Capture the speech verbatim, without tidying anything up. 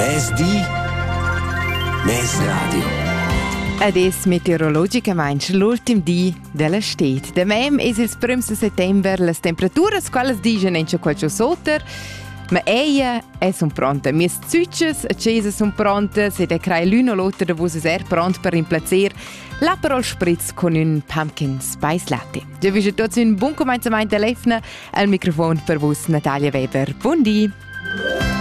Mes di, mes radio. Ed es meteorologicamente l'ultim di della stet. Da mem es il primo settembre, le temperature quelle dicono in qualche sotter, ma eia è son pronta. Mis zucces accese son pronte, se de crai l'uno l'altra da vos er pront per implacer l'Aperol Spritz con un pumpkin spice latte. Io vi tutti un buon cominciamento dell'efna, al microfono per vos Natalia Weber. Buon di!